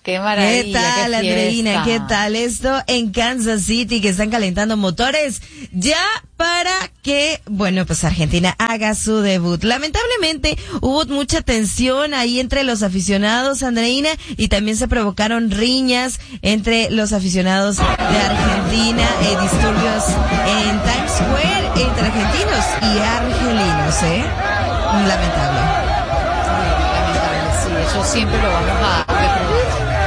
qué maravilla. ¿Qué tal, Andreina? ¿Qué tal esto en Kansas City, que están calentando motores ya para que, bueno, pues Argentina haga su debut? Lamentablemente hubo mucha tensión ahí entre los aficionados, Andreina, y también se provocaron riñas entre los aficionados de Argentina, disturbios en Times Square entre argentinos y argelinos, Lamentable. Sí, eso siempre lo vamos a reprobar.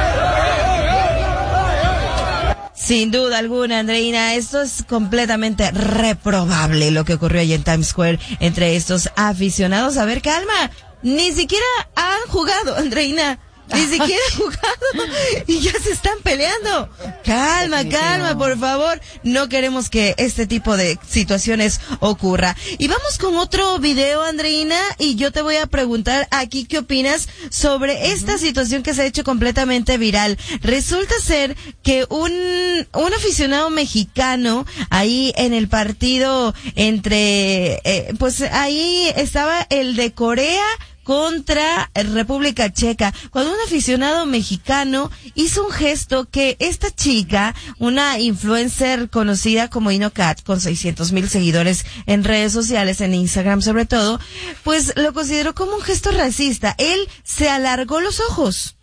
Sin duda alguna, Andreina, esto es completamente reprobable lo que ocurrió allí en Times Square entre estos aficionados. A ver, calma, ni siquiera han jugado, Andreina. Ni siquiera han jugado y ya se están peleando. Calma, por favor. No queremos que este tipo de situaciones ocurra. Y vamos con otro video, Andreina, y yo te voy a preguntar aquí qué opinas sobre esta situación que se ha hecho completamente viral. Resulta ser que un aficionado mexicano ahí en el partido entre, pues ahí estaba el de Corea contra República Checa, cuando un aficionado mexicano hizo un gesto que esta chica, una influencer conocida como InnoCat, con 600,000 seguidores en redes sociales, en Instagram sobre todo, pues lo consideró como un gesto racista. Él se alargó los ojos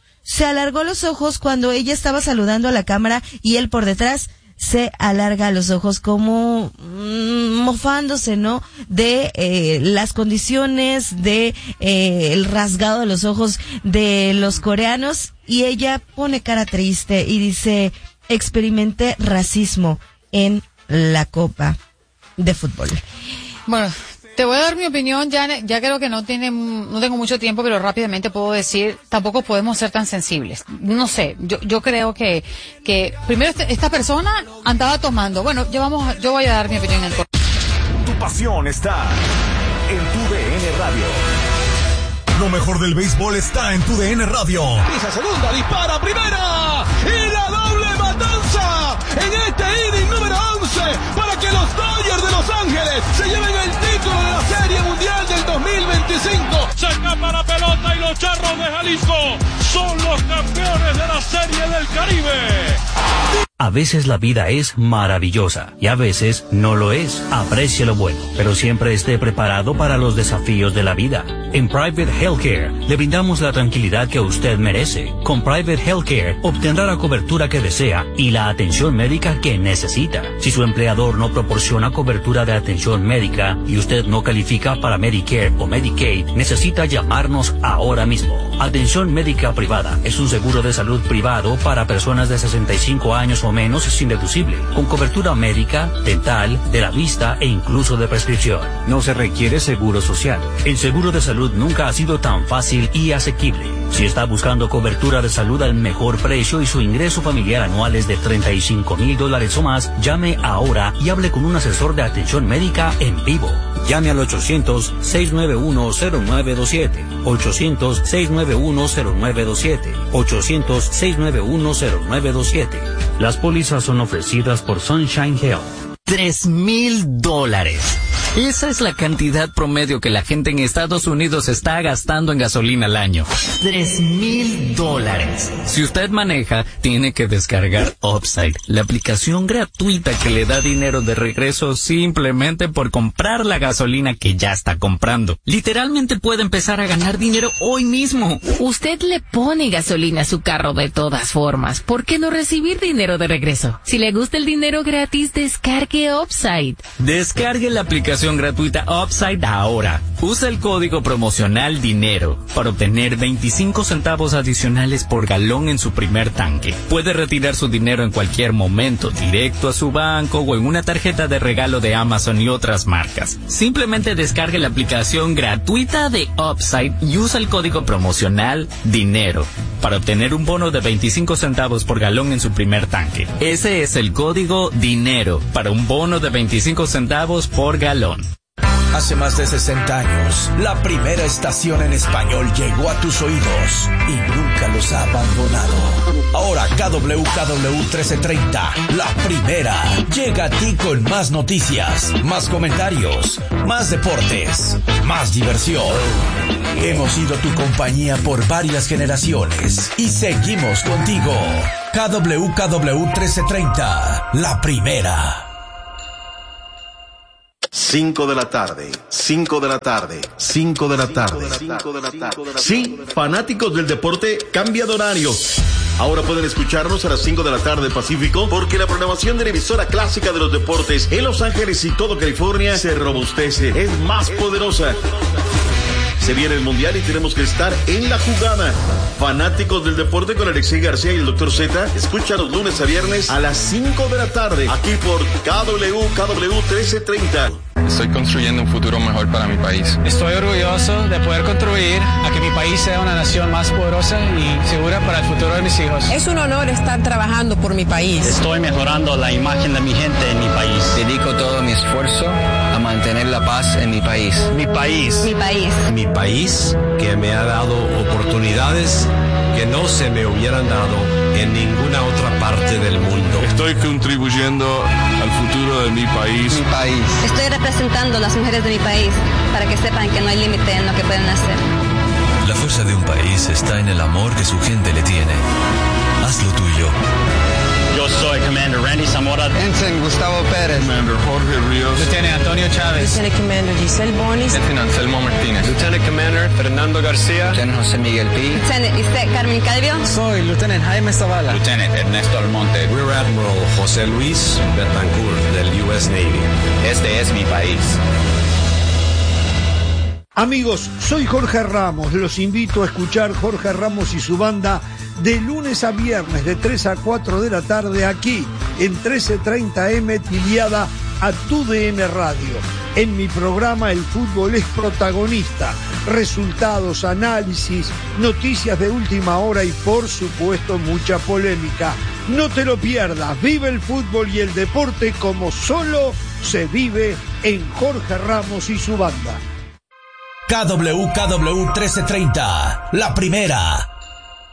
cuando ella estaba saludando a la cámara y él por detrás se alarga los ojos como mofándose, ¿no? De las condiciones de el rasgado de los ojos de los coreanos, y ella pone cara triste y dice: experimenté racismo en la Copa de Fútbol. Bueno, te voy a dar mi opinión, Janet. Ya creo que no tengo mucho tiempo, pero rápidamente puedo decir, tampoco podemos ser tan sensibles. No sé, yo creo que primero esta persona andaba tomando. Bueno, yo voy a dar mi opinión en el corte. Tu pasión está en tu DN Radio. Lo mejor del béisbol está en tu DN Radio. Pisa segunda, dispara primera y la doble matanza en este inning número 11 para que los Dodgers de Los Ángeles se lleven el título de la Serie Mundial del 2025. Se escapa la pelota y los Charros de Jalisco son los campeones de la Serie del Caribe. A veces la vida es maravillosa y a veces no lo es. Aprecie lo bueno, pero siempre esté preparado para los desafíos de la vida. En Private Healthcare le brindamos la tranquilidad que usted merece. Con Private Healthcare obtendrá la cobertura que desea y la atención médica que necesita. Si su empleador no proporciona cobertura de atención médica y usted no califica para Medicare o Medicaid, necesita llamarnos ahora mismo. Atención médica privada es un seguro de salud privado para personas de 65 años o menos sin deducible, con cobertura médica, dental, de la vista e incluso de prescripción. No se requiere seguro social. El seguro de salud nunca ha sido tan fácil y asequible. Si está buscando cobertura de salud al mejor precio y su ingreso familiar anual es de $35,000 o más, llame ahora y hable con un asesor de atención médica en vivo. Llame al 800-691-0927, 800-691-0927, 800-691-0927. Las pólizas son ofrecidas por Sunshine Health. $3,000. Esa es la cantidad promedio que la gente en Estados Unidos está gastando en gasolina al año. $3,000. Si usted maneja, tiene que descargar Upside, la aplicación gratuita que le da dinero de regreso simplemente por comprar la gasolina que ya está comprando. Literalmente puede empezar a ganar dinero hoy mismo. Usted le pone gasolina a su carro de todas formas. ¿Por qué no recibir dinero de regreso? Si le gusta el dinero gratis, descargue Upside. Descargue la aplicación gratuita Upside ahora. Usa el código promocional DINERO para obtener 25 centavos adicionales por galón en su primer tanque. Puede retirar su dinero en cualquier momento, directo a su banco o en una tarjeta de regalo de Amazon y otras marcas. Simplemente descargue la aplicación gratuita de Upside y usa el código promocional DINERO para obtener un bono de 25 centavos por galón en su primer tanque. Ese es el código DINERO para un bono de 25 centavos por galón. Hace más de 60 años, la primera estación en español llegó a tus oídos y nunca los ha abandonado. Ahora KWKW 1330, la primera, llega a ti con más noticias, más comentarios, más deportes, más diversión. Hemos sido tu compañía por varias generaciones y seguimos contigo. KWKW 1330, la primera. 5 de la tarde, 5 de la tarde, 5 de la tarde. Sí, fanáticos del deporte, cambia de horario. Ahora pueden escucharnos a las 5 de la tarde Pacífico, porque la programación de la emisora clásica de los deportes en Los Ángeles y todo California se robustece, es más poderosa. Se viene el Mundial y tenemos que estar en la jugada. Fanáticos del deporte con Alexei García y el Dr. Z, escucha los lunes a viernes a las 5 de la tarde, aquí por KWKW 1330. Estoy construyendo un futuro mejor para mi país. Estoy orgulloso de poder contribuir a que mi país sea una nación más poderosa y segura para el futuro de mis hijos. Es un honor estar trabajando por mi país. Estoy mejorando la imagen de mi gente en mi país. Dedico todo mi esfuerzo a mantener la paz en mi país. Mi país. Mi país. Mi país, que me ha dado oportunidades que no se me hubieran dado en ninguna otra parte del mundo. Estoy contribuyendo al futuro de mi país. Mi país. Estoy representando a las mujeres de mi país para que sepan que no hay límite en lo que pueden hacer. La fuerza de un país está en el amor que su gente le tiene. Haz lo tuyo. Yo soy Commander Randy Zamora. Ensign Gustavo Pérez. Commander Jorge Ríos. Lieutenant Antonio Chávez. Lieutenant Commander Giselle Bonis. Lieutenant Anselmo Martínez. Lieutenant Commander Fernando García. Lieutenant José Miguel Pi. Lieutenant Isaac Carmen Calvio. Soy Lieutenant Jaime Zavala. Lieutenant Ernesto Almonte. Rear Admiral José Luis Betancourt del US Navy. Este es mi país. Amigos, soy Jorge Ramos. Los invito a escuchar Jorge Ramos y su banda de lunes a viernes de 3 a 4 de la tarde aquí en 1330M tiliada a TUDN Radio. En mi programa el fútbol es protagonista. Resultados, análisis, noticias de última hora y por supuesto mucha polémica. No te lo pierdas. Vive el fútbol y el deporte como solo se vive en Jorge Ramos y su banda. KWKW 1330, la primera.